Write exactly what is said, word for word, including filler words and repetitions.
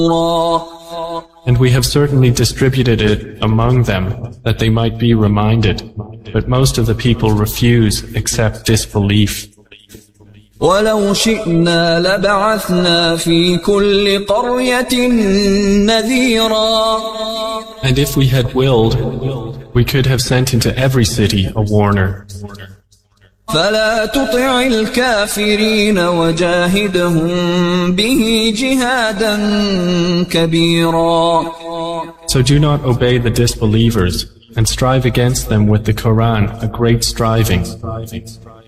And we have certainly distributed it among them, that they might be reminded. But most of the people refuse, accept disbelief. وَلَوْ شِئْنَا لَبَعَثْنَا فِي كُلِّ قَرْيَةٍ نَذِيرًا. And if we had willed, we could have sent into every city a warner. فَلَا تُطِعِ الْكَافِرِينَ وَجَاهِدْهُمْ بِهِ جِهَادًا كَبِيرًا. So do not obey the disbelievers, and strive against them with the Quran a great striving.